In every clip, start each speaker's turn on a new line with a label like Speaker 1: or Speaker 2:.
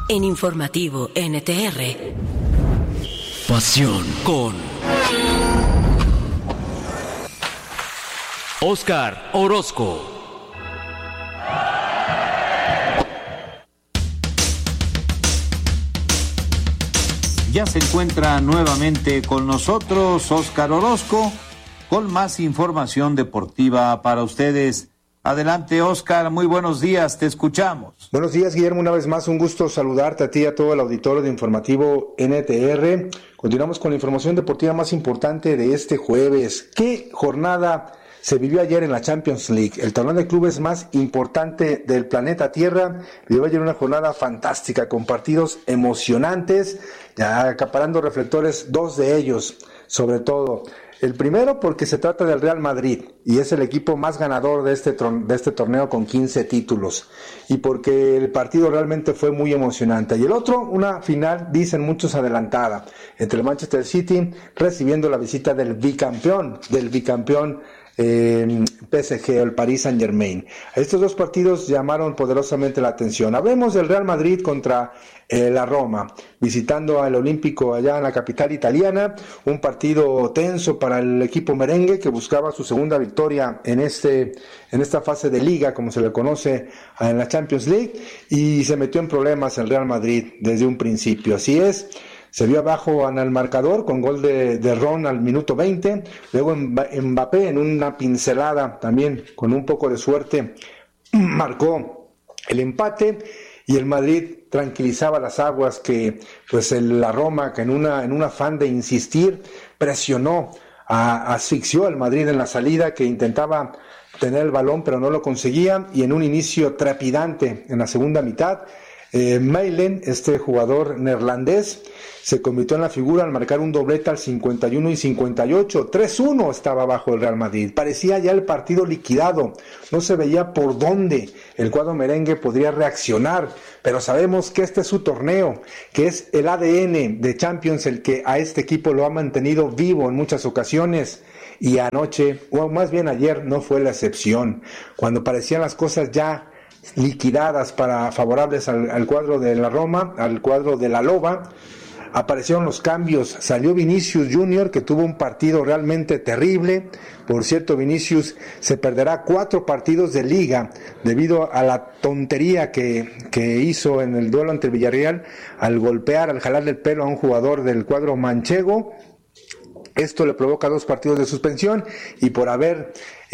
Speaker 1: En Informativo NTR.
Speaker 2: Pasión con Óscar Orozco.
Speaker 3: Ya se encuentra nuevamente con nosotros Óscar Orozco con más información deportiva para ustedes. Adelante, Óscar, muy buenos días, te escuchamos.
Speaker 4: Buenos días, Guillermo, una vez más un gusto saludarte a ti y a todo el auditorio de Informativo NTR. Continuamos con la información deportiva más importante de este jueves. ¿Qué jornada se vivió ayer en la Champions League? El torneo de clubes más importante del planeta Tierra vivió ayer una jornada fantástica con partidos emocionantes, ya acaparando reflectores, dos de ellos sobre todo. El primero porque se trata del Real Madrid y es el equipo más ganador de este torneo con 15 títulos y porque el partido realmente fue muy emocionante. Y el otro, una final, dicen muchos, adelantada entre el Manchester City recibiendo la visita del bicampeón PSG, el Paris Saint-Germain. Estos dos partidos llamaron poderosamente la atención. Hablemos del Real Madrid contra la Roma, visitando al Olímpico allá en la capital italiana, un partido tenso para el equipo merengue que buscaba su segunda victoria en esta fase de liga, como se le conoce en la Champions League, y se metió en problemas el Real Madrid desde un principio. Así es. Se vio abajo en el marcador con gol de Ron al minuto 20, luego Mbappé en una pincelada también con un poco de suerte marcó el empate y el Madrid tranquilizaba las aguas que pues la Roma, que en un afán de insistir presionó, asfixió al Madrid en la salida, que intentaba tener el balón pero no lo conseguía, y en un inicio trepidante en la segunda mitad Malen, este jugador neerlandés, se convirtió en la figura al marcar un doblete al 51 y 58, 3-1 estaba abajo el Real Madrid, parecía ya el partido liquidado, no se veía por dónde el cuadro merengue podría reaccionar, pero sabemos que este es su torneo, que es el ADN de Champions el que a este equipo lo ha mantenido vivo en muchas ocasiones, y anoche, o más bien ayer, no fue la excepción, cuando parecían las cosas ya liquidadas favorables al cuadro de la Roma, al cuadro de la Loba, aparecieron los cambios. Salió Vinicius Junior, que tuvo un partido realmente terrible. Por cierto, Vinicius se perderá 4 partidos de liga debido a la tontería que hizo en el duelo ante el Villarreal al golpear, al jalarle el pelo a un jugador del cuadro manchego. Esto le provoca 2 partidos de suspensión y por haber,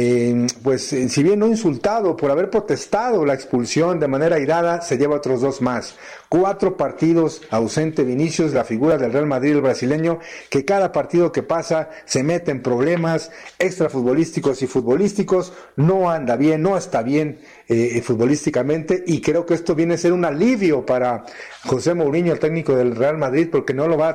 Speaker 4: si bien no insultado, por haber protestado la expulsión de manera airada, se lleva otros 2 más. 4 partidos ausente Vinicius, la figura del Real Madrid, el brasileño, que cada partido que pasa se mete en problemas extrafutbolísticos y futbolísticos, no anda bien, no está bien futbolísticamente, y creo que esto viene a ser un alivio para José Mourinho, el técnico del Real Madrid, porque no lo va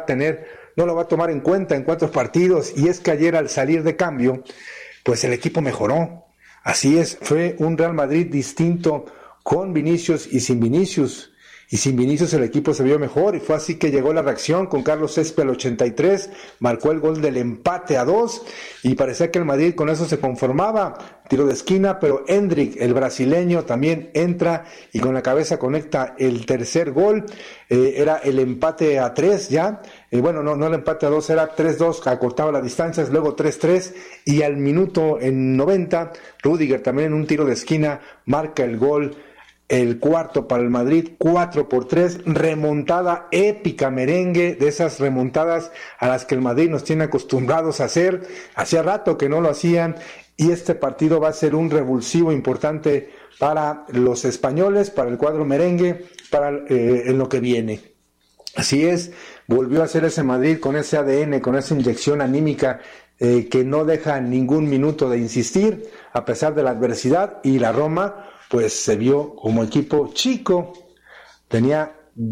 Speaker 4: a tomar en cuenta en 4 partidos, y es que ayer al salir de cambio, pues el equipo mejoró. Así es, fue un Real Madrid distinto con Vinicius y sin Vinicius. Y sin Vinicius el equipo se vio mejor, y fue así que llegó la reacción con Carlos Céspedes al 83, marcó el gol del empate a 2, y parecía que el Madrid con eso se conformaba, tiro de esquina, pero Endrick, el brasileño, también entra y con la cabeza conecta el tercer gol. Era el empate a 3 ya, no el empate a 2, era 3-2, acortaba las distancias, luego 3-3, y al minuto en 90, Rüdiger también en un tiro de esquina marca el gol, el cuarto para el Madrid, 4-3, remontada épica merengue, de esas remontadas a las que el Madrid nos tiene acostumbrados a hacer, hacía rato que no lo hacían, y este partido va a ser un revulsivo importante para los españoles, para el cuadro merengue, en lo que viene. Así es, volvió a ser ese Madrid con ese ADN, con esa inyección anímica que no deja ningún minuto de insistir, a pesar de la adversidad, y la Roma pues se vio como equipo chico, tenía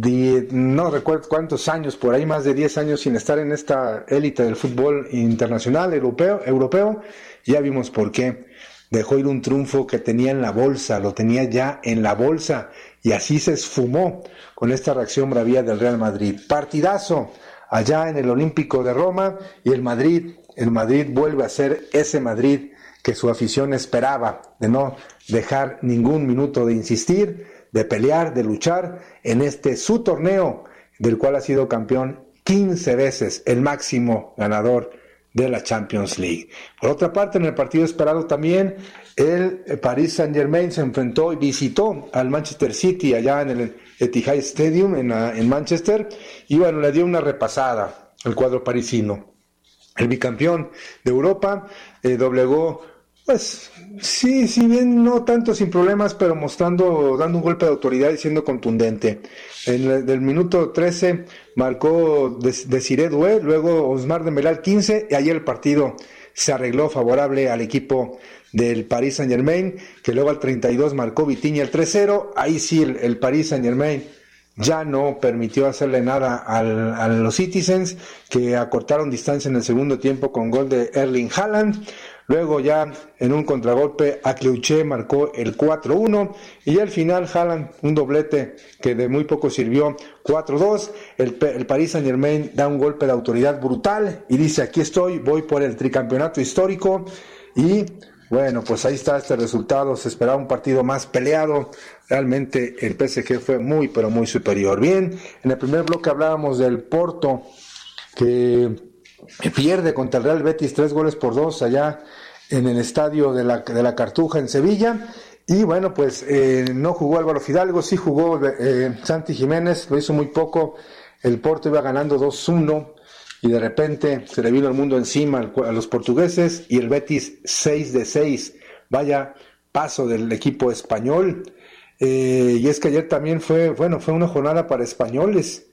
Speaker 4: no recuerdo cuántos años, por ahí más de 10 años sin estar en esta élite del fútbol internacional europeo, ya vimos por qué, dejó ir un triunfo que tenía en la bolsa, lo tenía ya en la bolsa, y así se esfumó con esta reacción bravía del Real Madrid. Partidazo allá en el Olímpico de Roma, y el Madrid vuelve a ser ese Madrid que su afición esperaba, de no dejar ningún minuto de insistir, de pelear, de luchar en su torneo, del cual ha sido campeón 15 veces, el máximo ganador de la Champions League. Por otra parte, en el partido esperado también, el Paris Saint-Germain se enfrentó y visitó al Manchester City allá en el Etihad Stadium en Manchester, y bueno, le dio una repasada al cuadro parisino. El bicampeón de Europa doblegó, pues sí, si bien no tanto sin problemas, pero dando un golpe de autoridad y siendo contundente. Del minuto 13 marcó Desiré Doué, luego Ousmane Dembélé al 15, y ahí el partido se arregló favorable al equipo del Paris Saint-Germain, que luego al 32 marcó Vitinha el 3-0, ahí sí el Paris Saint-Germain ya no permitió hacerle nada a los Citizens, que acortaron distancia en el segundo tiempo con gol de Erling Haaland. Luego ya en un contragolpe Akleuché marcó el 4-1 y al final Haaland un doblete que de muy poco sirvió, 4-2. El Paris Saint-Germain da un golpe de autoridad brutal y dice: aquí estoy, voy por el tricampeonato histórico. Y bueno, pues ahí está este resultado. Se esperaba un partido más peleado. Realmente el PSG fue muy, pero muy superior. Bien, en el primer bloque hablábamos del Porto, que pierde contra el Real Betis 3-2 allá en el estadio de la Cartuja en Sevilla. Y bueno, pues no jugó Álvaro Fidalgo, sí jugó Santi Jiménez, lo hizo muy poco. El Porto iba ganando 2-1 y de repente se le vino el mundo encima a los portugueses, y el Betis 6-6. Vaya paso del equipo español. Y es que ayer también fue una jornada para españoles.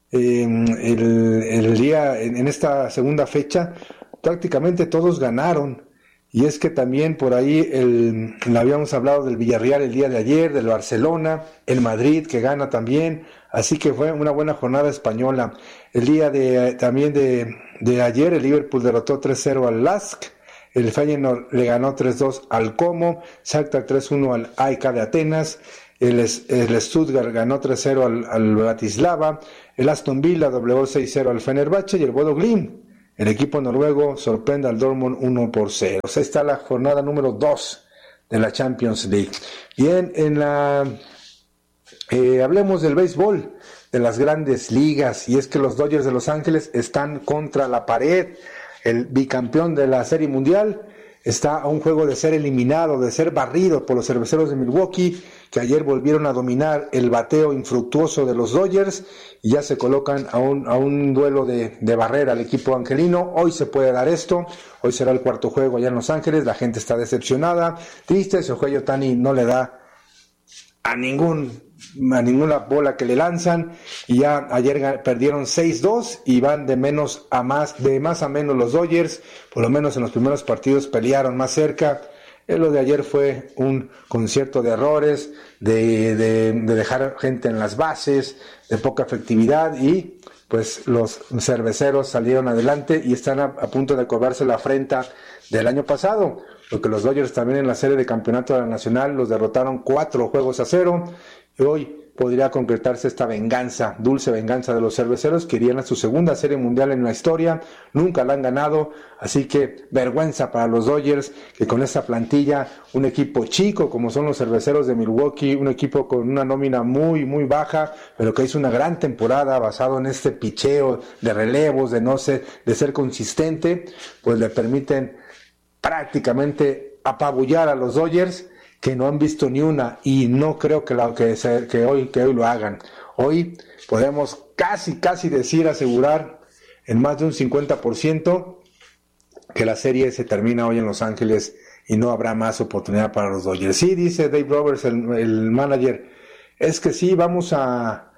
Speaker 4: El día, en esta segunda fecha, prácticamente todos ganaron. Y es que también por ahí habíamos hablado del Villarreal el día de ayer, del Barcelona, el Madrid que gana también, así que fue una buena jornada española. El día de ayer el Liverpool derrotó 3-0 al Lask, el Feyenoord le ganó 3-2 al Como, Shakhtar 3-1 al AEK de Atenas, el Stuttgart ganó 3-0 al Bratislava, el Aston Villa doblegó 6-0 al Fenerbahce, y el Bodo Glimt, el equipo noruego, sorprende al Dortmund 1-0. O sea, está la jornada número 2 de la Champions League. Bien, hablemos del béisbol, de las grandes ligas, y es que los Dodgers de Los Ángeles están contra la pared. El bicampeón de la Serie Mundial está a un juego de ser eliminado, de ser barrido por los Cerveceros de Milwaukee, que ayer volvieron a dominar el bateo infructuoso de los Dodgers y ya se colocan a un duelo de barrera al equipo angelino. Hoy se puede dar esto, hoy será el cuarto juego allá en Los Ángeles, la gente está decepcionada, triste. Shohei Ohtani no le da a ninguna bola que le lanzan, y ya ayer perdieron 6-2 y van de más a menos los Dodgers. Por lo menos en los primeros partidos pelearon más cerca. Lo de ayer fue un concierto de errores, de dejar gente en las bases, de poca efectividad, y pues los cerveceros salieron adelante y están a punto de cobrarse la afrenta del año pasado, porque los Dodgers también en la serie de campeonato de la Nacional los derrotaron 4-0, y hoy podría concretarse esta venganza, dulce venganza de los cerveceros, que irían a su segunda serie mundial en la historia. Nunca la han ganado, así que vergüenza para los Dodgers, que con esta plantilla, un equipo chico como son los Cerveceros de Milwaukee, un equipo con una nómina muy muy baja, pero que hizo una gran temporada basado en este picheo de relevos, de ser consistente, pues le permiten prácticamente apabullar a los Dodgers, que no han visto ni una, y no creo que hoy lo hagan. Hoy podemos casi asegurar en más de un 50% que la serie se termina hoy en Los Ángeles y no habrá más oportunidad para los Dodgers. Sí, dice Dave Roberts, el manager, es que sí, vamos a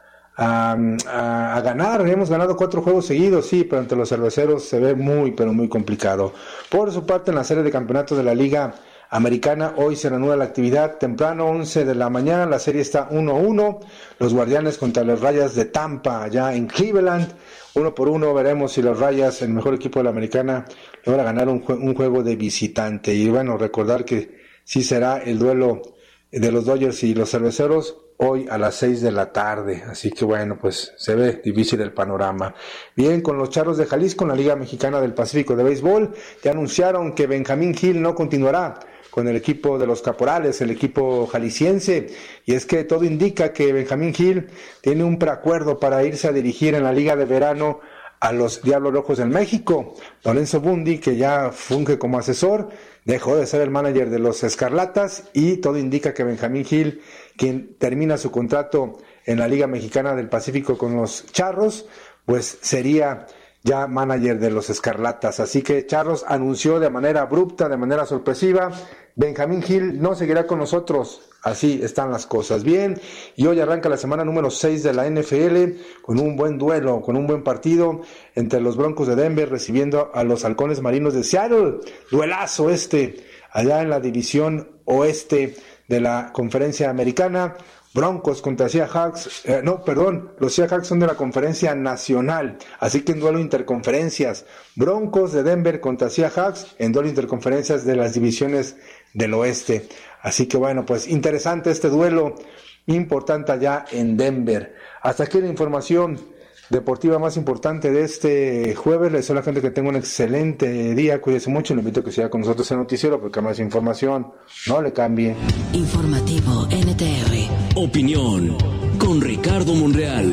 Speaker 4: ganar. Hemos ganado 4 juegos seguidos, sí, pero ante los cerveceros se ve muy, pero muy complicado. Por su parte, en la serie de campeonatos de la Liga Americana, hoy se reanuda la actividad temprano, 11 de la mañana, la serie está 1-1, los Guardianes contra los Rayas de Tampa, allá en Cleveland, 1-1, veremos si los Rayas, el mejor equipo de la Americana, logra ganar un juego de visitante. Y bueno, recordar que sí será el duelo de los Dodgers y los Cerveceros hoy a las 6 de la tarde, así que bueno, pues se ve difícil el panorama. Bien, con los Charros de Jalisco en la Liga Mexicana del Pacífico de Béisbol, ya anunciaron que Benjamín Gil no continuará con el equipo de los Caporales, el equipo jalisciense, y es que todo indica que Benjamín Gil tiene un preacuerdo para irse a dirigir en la Liga de Verano a los Diablos Rojos del México. Lorenzo Bundy, que ya funge como asesor, dejó de ser el manager de los Escarlatas, y todo indica que Benjamín Gil, quien termina su contrato en la Liga Mexicana del Pacífico con los Charros, pues sería ya manager de los Escarlatas. Así que Charros anunció de manera abrupta, de manera sorpresiva, Benjamín Gil no seguirá con nosotros. Así están las cosas. Bien, y hoy arranca la semana número 6 de la NFL con un buen duelo, con un buen partido entre los Broncos de Denver recibiendo a los Halcones Marinos de Seattle. Duelazo allá en la división oeste de la Conferencia Americana. Broncos contra Seahawks, los Seahawks son de la Conferencia Nacional, así que en duelo interconferencias. Broncos de Denver contra Seahawks en duelo interconferencias de las divisiones del oeste. Así que bueno, pues interesante este duelo, importante allá en Denver. Hasta aquí la información deportiva más importante de este jueves. Les deseo a la gente que tenga un excelente día, cuídese mucho, le invito a que siga con nosotros en Noticiero, porque más información, no le cambie.
Speaker 1: Informativo NTR.
Speaker 2: Opinión con Ricardo Monreal.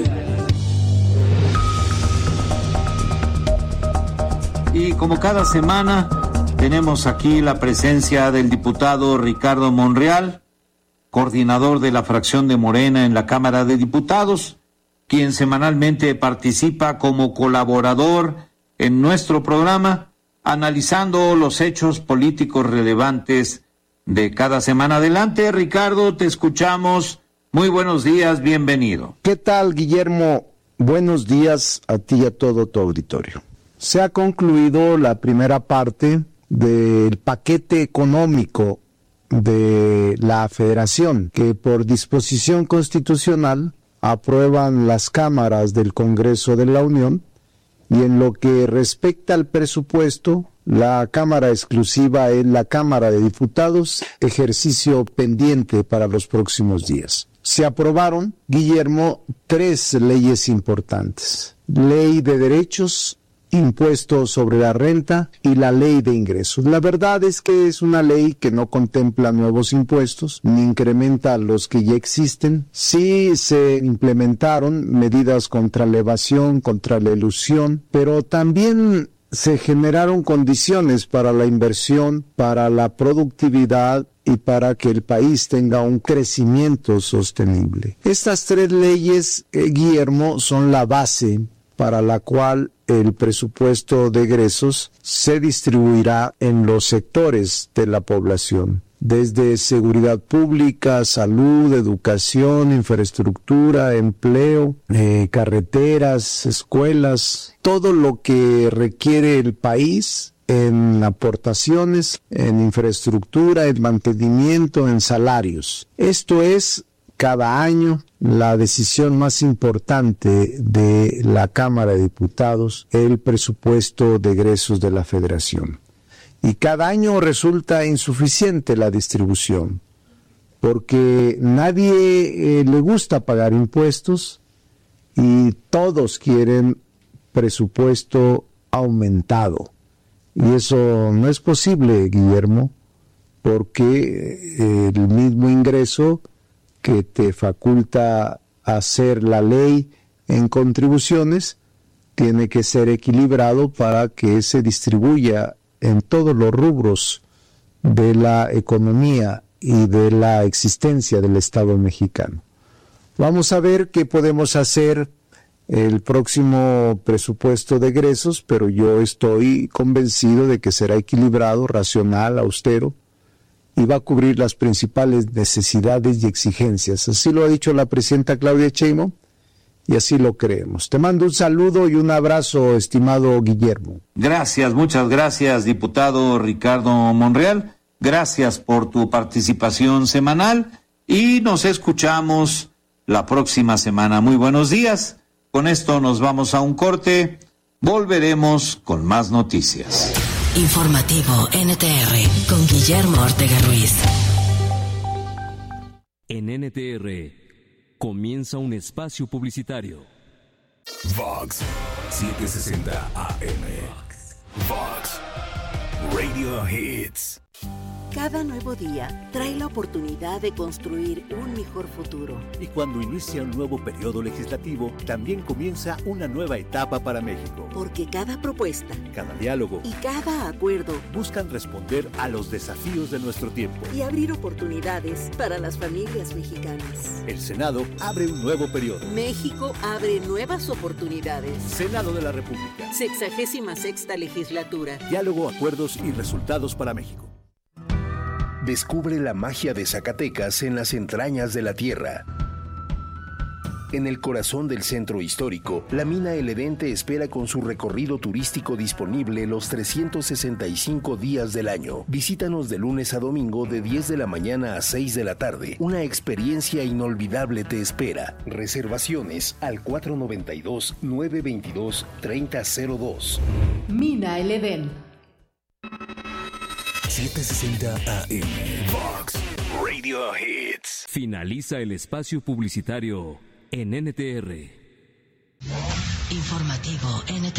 Speaker 3: Y como cada semana, tenemos aquí la presencia del diputado Ricardo Monreal, coordinador de la fracción de Morena en la Cámara de Diputados, quien semanalmente participa como colaborador en nuestro programa, analizando los hechos políticos relevantes de cada semana. Adelante, Ricardo, te escuchamos. Muy buenos días, bienvenido.
Speaker 5: ¿Qué tal, Guillermo? Buenos días a ti y a todo tu auditorio. Se ha concluido la primera parte del paquete económico de la Federación, que por disposición constitucional aprueban las cámaras del Congreso de la Unión, y en lo que respecta al presupuesto, la cámara exclusiva es la Cámara de Diputados, ejercicio pendiente para los próximos días. Se aprobaron, Guillermo, 3 leyes importantes: Ley de Derechos, Impuesto sobre la Renta y la Ley de Ingresos. La verdad es que es una ley que no contempla nuevos impuestos ni incrementa los que ya existen. Sí se implementaron medidas contra la evasión, contra la elusión, pero también se generaron condiciones para la inversión, para la productividad y para que el país tenga un crecimiento sostenible. Estas 3 leyes, Guillermo, son la base para la cual el presupuesto de egresos se distribuirá en los sectores de la población, desde seguridad pública, salud, educación, infraestructura, empleo, carreteras, escuelas, todo lo que requiere el país en aportaciones, en infraestructura, en mantenimiento, en salarios. Esto es cada año la decisión más importante de la Cámara de Diputados, el presupuesto de egresos de la Federación. Y cada año resulta insuficiente la distribución, porque nadie le gusta pagar impuestos y todos quieren presupuesto aumentado. Y eso no es posible, Guillermo, porque el mismo ingreso que te faculta hacer la ley en contribuciones tiene que ser equilibrado para que se distribuya en todos los rubros de la economía y de la existencia del Estado mexicano. Vamos a ver qué podemos hacer el próximo presupuesto de egresos, pero yo estoy convencido de que será equilibrado, racional, austero, y va a cubrir las principales necesidades y exigencias. Así lo ha dicho la presidenta Claudia Sheinbaum y así lo creemos. Te mando un saludo y un abrazo, estimado Guillermo.
Speaker 3: Gracias, muchas gracias, diputado Ricardo Monreal. Gracias por tu participación semanal y nos escuchamos la próxima semana. Muy buenos días. Con esto nos vamos a un corte. Volveremos con más noticias.
Speaker 1: Informativo NTR con Guillermo Ortega Ruiz.
Speaker 2: En NTR comienza un espacio publicitario.
Speaker 6: Vox 760 AM. Vox Radio Hits.
Speaker 7: Cada nuevo día trae la oportunidad de construir un mejor futuro.
Speaker 8: Y cuando inicia un nuevo periodo legislativo, también comienza una nueva etapa para México.
Speaker 7: Porque cada propuesta,
Speaker 8: cada diálogo
Speaker 7: y cada acuerdo
Speaker 8: buscan responder a los desafíos de nuestro tiempo
Speaker 7: y abrir oportunidades para las familias mexicanas.
Speaker 8: El Senado abre un nuevo periodo.
Speaker 7: México abre nuevas oportunidades.
Speaker 8: Senado de la República.
Speaker 7: 66ª legislatura.
Speaker 8: Diálogo, acuerdos y resultados para México.
Speaker 9: Descubre la magia de Zacatecas en las entrañas de la tierra. En el corazón del centro histórico, la mina El Edén te espera con su recorrido turístico disponible los 365 días del año. Visítanos de lunes a domingo de 10 de la mañana a 6 de la tarde. Una experiencia inolvidable te espera. Reservaciones al 492-922-3002.
Speaker 10: Mina El Edén.
Speaker 6: 760 AM. Vox Radio Hits.
Speaker 2: Finaliza el espacio publicitario en NTR.
Speaker 1: Informativo NTR.